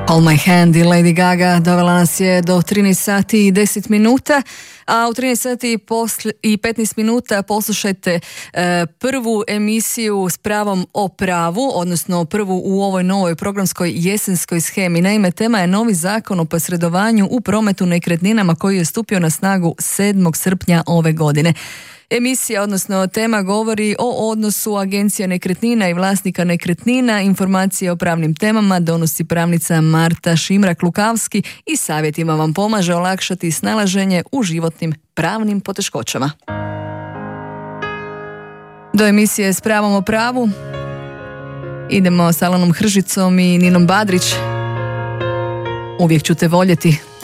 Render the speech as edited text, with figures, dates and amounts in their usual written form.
Hold My Hand i Lady Gaga dovela nas je do 13 sati i 10 minuta, a u 13 sati i 15 minuta poslušajte prvu emisiju s pravom o pravu, odnosno prvu u ovoj novoj programskoj jesenskoj shemi. Naime, tema je novi zakon o posredovanju u prometu nekretninama koji je stupio na snagu 7. srpnja ove godine. Emisija, odnosno tema, govori o odnosu agencija nekretnina i vlasnika nekretnina. Informacije o pravnim temama donosi pravnica Marta Šimrak-Lukavski i savjetima vam pomaže olakšati snalaženje u životnim pravnim poteškoćama. Do emisije s pravom o pravu idemo s Alanom Hržicom i Ninom Badrić. Uvijek ću te voljeti.